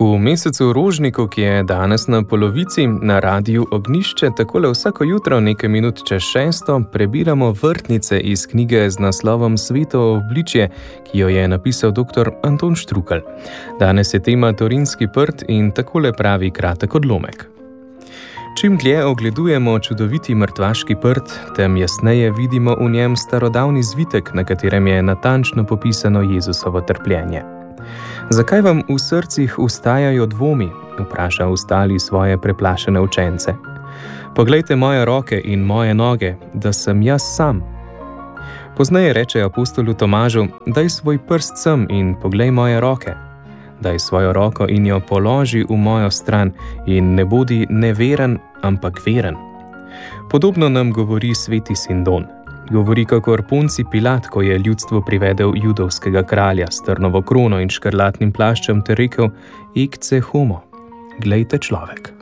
V mesecu Rožniku, ki je danes na polovici, na Radiu Ognjišče takole vsako jutro nekaj minut čez 6 prebiramo vrtnice iz knjige z naslovom Sveto obličje, ki jo je napisal dr. Anton Štrukelj. Danes je tema Torinski prt in takole pravi kratek odlomek. Čim dlje ogledujemo čudoviti mrtvaški prt, tem jasneje vidimo v njem starodavni zvitek, na katerem je natančno popisano Jezusovo trpljenje. Zakaj vam v srcih ustajajo dvomi? Vpraša ustali svoje preplašene učence. Poglejte moje roke in moje noge, da sem jaz sam. Pozneje reče apostolu Tomažu, daj svoj prst sem in poglej moje roke. Daj svojo roko in jo položi v mojo stran in ne bodi neveren, ampak veren. Podobno nam govori sveti Sindon. Govori kakor Ponci Pilat, ko je ljudstvo privedel judovskega kralja s trnovo krono in škrlatnim plaščem ter rekel: Ecce homo, glejte človek.